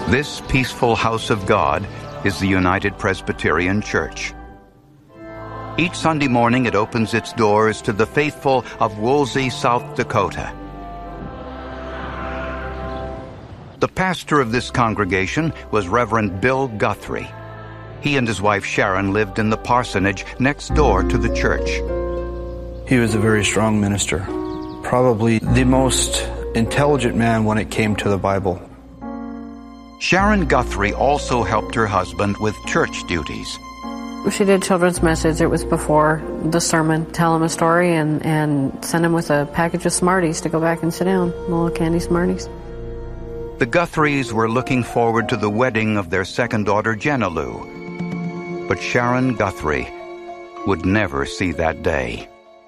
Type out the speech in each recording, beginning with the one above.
This peaceful house of God is the United Presbyterian Church. Each Sunday morning it opens its doors to the faithful of Woolsey, South Dakota. The pastor of this congregation was Reverend Bill Guthrie. He and his wife Sharon lived in the parsonage next door to the church. He was a very strong minister, probably the most intelligent man when it came to the Bible. Sharon Guthrie also helped her husband with church duties. She did children's message. It was before the sermon. Tell him a story and send him with a package of Smarties to go back and sit down, little candy Smarties. The Guthries were looking forward to the wedding of their second daughter, Jenna Lou. But Sharon Guthrie would never see that day.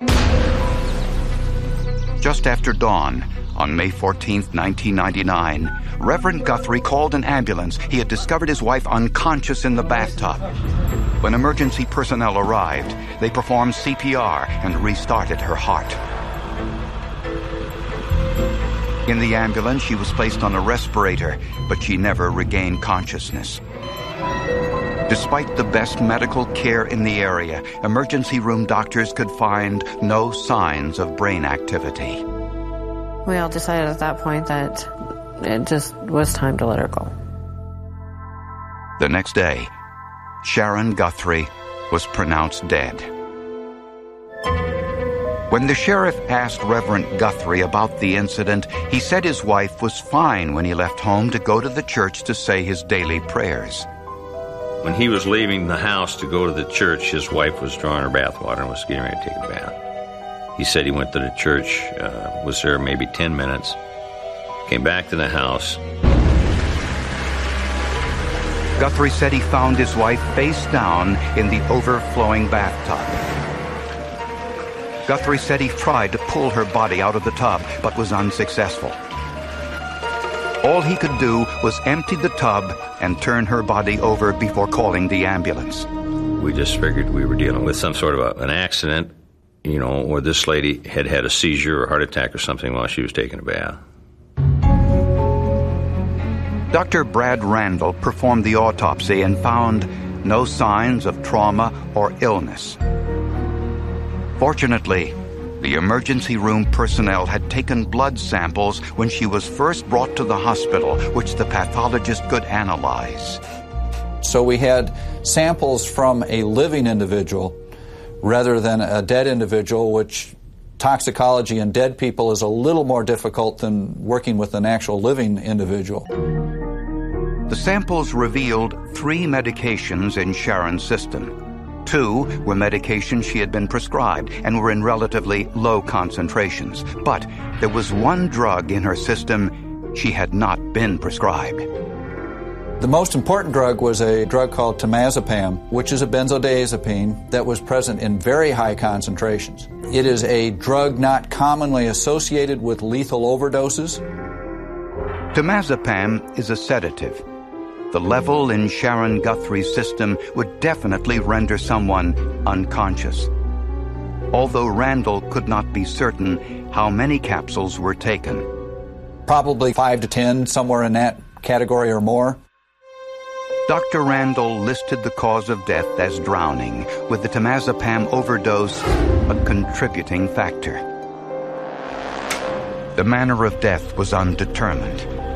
Just after dawn, on May 14, 1999, Reverend Guthrie called an ambulance. He had discovered his wife unconscious in the bathtub. When emergency personnel arrived, they performed CPR and restarted her heart. In the ambulance, she was placed on a respirator, but she never regained consciousness. Despite the best medical care in the area, emergency room doctors could find no signs of brain activity. We all decided at that point that it just was time to let her go. The next day, Sharon Guthrie was pronounced dead. When the sheriff asked Reverend Guthrie about the incident, he said his wife was fine when he left home to go to the church to say his daily prayers. When he was leaving the house to go to the church, his wife was drawing her bathwater and was getting ready to take a bath. He said he went to the church, was there maybe 10 minutes, came back to the house. Guthrie said he found his wife face down in the overflowing bathtub. Guthrie said he tried to pull her body out of the tub, but was unsuccessful. All he could do was empty the tub and turn her body over before calling the ambulance. We just figured we were dealing with some sort of an accident, or this lady had had a seizure or heart attack or something while she was taking a bath. Dr. Brad Randall performed the autopsy and found no signs of trauma or illness. Fortunately, the emergency room personnel had taken blood samples when she was first brought to the hospital, which the pathologist could analyze. So we had samples from a living individual rather than a dead individual, which toxicology in dead people is a little more difficult than working with an actual living individual. The samples revealed 3 medications in Sharon's system. 2 were medications she had been prescribed and were in relatively low concentrations. But there was one drug in her system she had not been prescribed. The most important drug was a drug called temazepam, which is a benzodiazepine that was present in very high concentrations. It is a drug not commonly associated with lethal overdoses. Temazepam is a sedative. The level in Sharon Guthrie's system would definitely render someone unconscious. Although Randall could not be certain how many capsules were taken. Probably 5 to 10, somewhere in that category or more. Dr. Randall listed the cause of death as drowning, with the temazepam overdose a contributing factor. The manner of death was undetermined.